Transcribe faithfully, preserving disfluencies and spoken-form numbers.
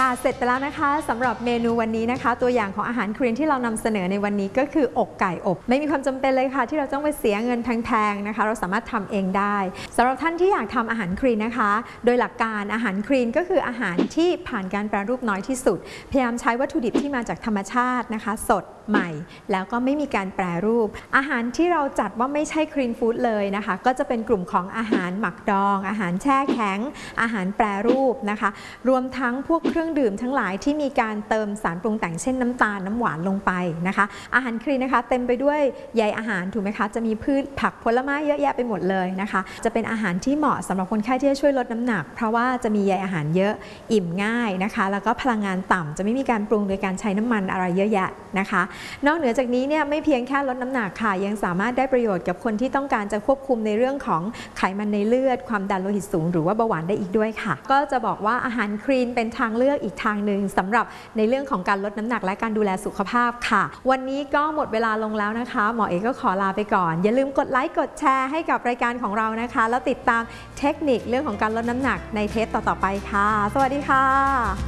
เสร็จไปแล้วนะคะสำหรับเมนูวันนี้นะคะตัวอย่างของอาหารคลีนที่เรานำเสนอในวันนี้ก็คืออกไก่อบไม่มีความจำเป็นเลยค่ะที่เราต้องไปเสียเงินแพงๆนะคะเราสามารถทำเองได้สำหรับท่านที่อยากทำอาหารคลีนนะคะโดยหลักการอาหารคลีนก็คืออาหารที่ผ่านการแปรรูปน้อยที่สุดพยายามใช้วัตถุดิบที่มาจากธรรมชาตินะคะสดใหม่แล้วก็ไม่มีการแปรรูปอาหารที่เราจัดว่าไม่ใช่คลีนฟู้ดเลยนะคะก็จะเป็นกลุ่มของอาหารหมักดองอาหารแช่แข็งอาหารแปรรูปนะคะรวมทั้งพวกเครื่องดื่มทั้งหลายที่มีการเติมสารปรุงแต่งเช่นน้ำตาลน้ำหวานลงไปนะคะอาหารคลีนนะคะเต็มไปด้วยใยอาหารถูกไหมคะจะมีพืชผักผลไม้เยอะแยะไปหมดเลยนะคะจะเป็นอาหารที่เหมาะสำหรับคนไข้ที่จะช่วยลดน้ำหนักเพราะว่าจะมีใยอาหารเยอะอิ่มง่ายนะคะแล้วก็พลังงานต่ำจะไม่มีการปรุงโดยการใช้น้ำมันอะไรเยอะแยะนะคะนอกเหนือจากนี้เนี่ยไม่เพียงแค่ลดน้ำหนักค่ะยังสามารถได้ประโยชน์กับคนที่ต้องการจะควบคุมในเรื่องของไขมันในเลือดความดันโลหิตสูงหรือว่าเบาหวานได้อีกด้วยค่ะก็จะบอกว่าอาหารคลีนเป็นทางเลือกอีกทางหนึ่งสำหรับในเรื่องของการลดน้ำหนักและการดูแลสุขภาพค่ะวันนี้ก็หมดเวลาลงแล้วนะคะหมอเอกก็ขอลาไปก่อนอย่าลืมกดไลค์กดแชร์ให้กับรายการของเรานะคะแล้วติดตามเทคนิคเรื่องของการลดน้ำหนักในเทปต่อๆไปค่ะสวัสดีค่ะ